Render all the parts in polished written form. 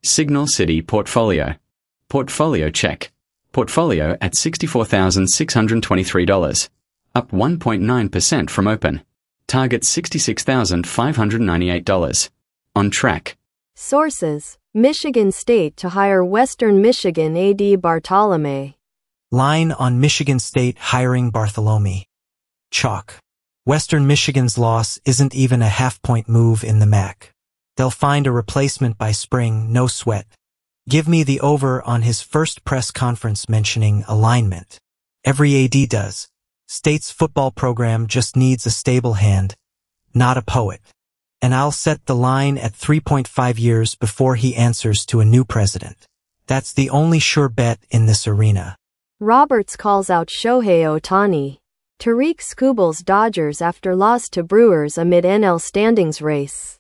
Signal City Portfolio. Portfolio check. Portfolio at $64,623, up 1.9% from open. Target $66,598. On track. Sources: Michigan State to hire Western Michigan AD Bartolome. Line on Michigan State hiring Bartholomew. Chalk. Western Michigan's loss isn't even a half-point move in the MAC. They'll find a replacement by spring, no sweat. Give me the over on his first press conference mentioning alignment. Every AD does. State's football program just needs a stable hand, not a poet. And I'll set the line at 3.5 years before he answers to a new president. That's the only sure bet in this arena. Roberts calls out Shohei Ohtani. Tariq Skubal's Dodgers after loss to Brewers amid NL standings race.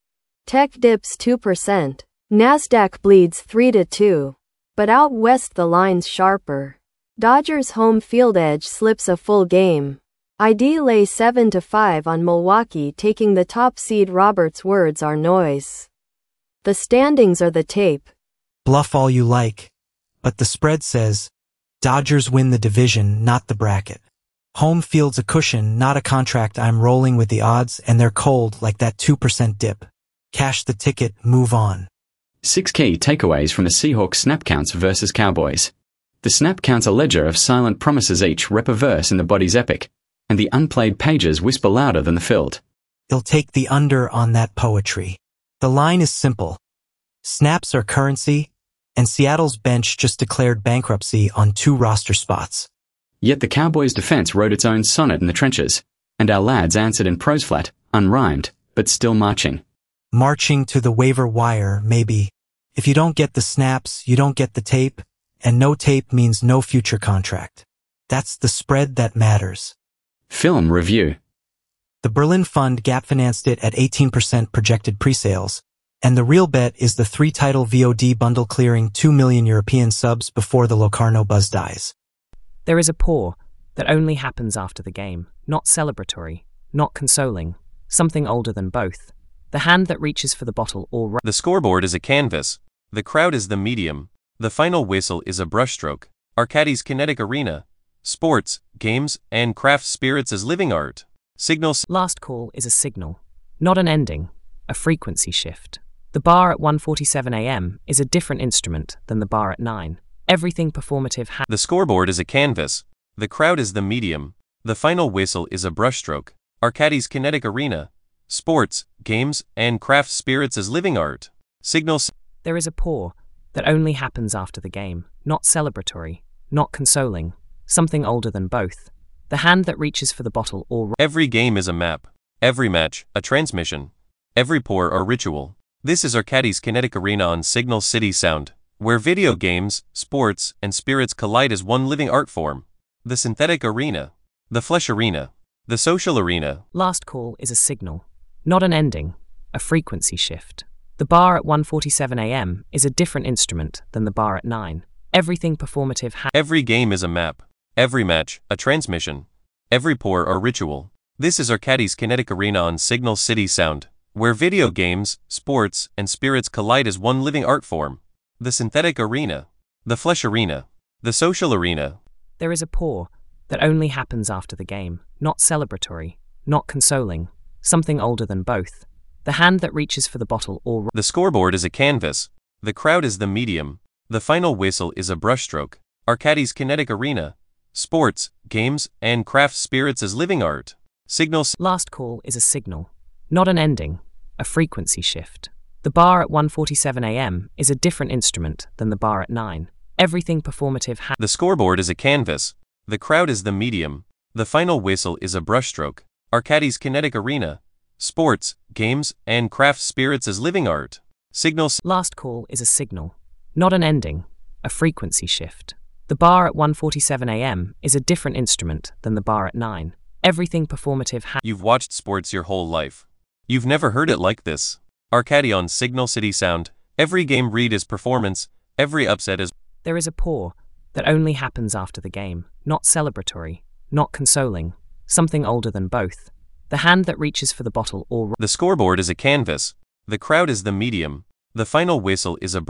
Tech dips 2%. Nasdaq bleeds 3-2. But out west the line's sharper. Dodgers' home field edge slips a full game. ID lay 7-5 on Milwaukee taking the top seed. Roberts' words are noise. The standings are the tape. Bluff all you like. But the spread says, Dodgers win the division, not the bracket. Home field's a cushion, not a contract. I'm rolling with the odds and they're cold like that 2% dip. Cash the ticket, move on. 6 key takeaways from the Seahawks snap counts versus Cowboys. The snap counts a ledger of silent promises, each rep a verse in the body's epic, and the unplayed pages whisper louder than the filled. You'll take the under on that poetry. The line is simple. Snaps are currency, and Seattle's bench just declared bankruptcy on 2 roster spots. Yet the Cowboys' defense wrote its own sonnet in the trenches, and our lads answered in prose flat, unrhymed, but still marching. Marching to the waiver wire, maybe. If you don't get the snaps, you don't get the tape, and no tape means no future contract. That's the spread that matters. Film review. The Berlin Fund gap financed it at 18% projected presales, and the real bet is the 3-title VOD bundle clearing 2 million European subs before the Locarno buzz dies. There is a pour that only happens after the game, not celebratory, not consoling, something older than both. The hand that reaches for the bottle or... The scoreboard is a canvas. The crowd is the medium. The final whistle is a brushstroke. Arcadi's kinetic arena. Sports, games, and craft spirits as living art. Signals. Last call is a signal, not an ending, a frequency shift. The bar at 1:47 a.m. is a different instrument than the bar at 9. Everything performative The scoreboard is a canvas. The crowd is the medium. The final whistle is a brushstroke. Arcadi's kinetic arena. Sports, games, and craft spirits as living art. Signals. There is a pour that only happens after the game, not celebratory, not consoling, something older than both. The hand that reaches for the bottle or... Every game is a map. Every match, a transmission. Every pour, a ritual. This is Arcadi's kinetic arena on Signal City Sound, where video games, sports, and spirits collide as one living art form. The synthetic arena. The flesh arena. The social arena. Last call is a signal, not an ending, a frequency shift. The bar at 1:47 a.m. is a different instrument than the bar at 9. Everything performative Every game is a map. Every match, a transmission. Every pour, a ritual. This is Arcadi's kinetic arena on Signal City Sound, where video games, sports, and spirits collide as one living art form. The synthetic arena. The flesh arena. The social arena. There is a pour that only happens after the game, not celebratory, not consoling, something older than both. The hand that reaches for the bottle or... The scoreboard is a canvas. The crowd is the medium. The final whistle is a brushstroke. Arcadi's kinetic arena. Sports, games, and craft spirits as living art. Signals. Last call is a signal, not an ending, a frequency shift. The bar at 1:47 a.m. is a different instrument than the bar at 9. Everything performative The scoreboard is a canvas. The crowd is the medium. The final whistle is a brushstroke. Arcadi's kinetic arena. Sports, games, and craft spirits as living art. Signals. Last call is a signal, not an ending, a frequency shift. The bar at 1:47 a.m. is a different instrument than the bar at 9. Everything performative You've watched sports your whole life. You've never heard it like this. Arcadi on Signal City Sound. Every game read is performance. Every upset is... There is a pour that only happens after the game, not celebratory, not consoling, something older than both. The hand that reaches for the bottle or... The scoreboard is a canvas. The crowd is the medium. The final whistle is a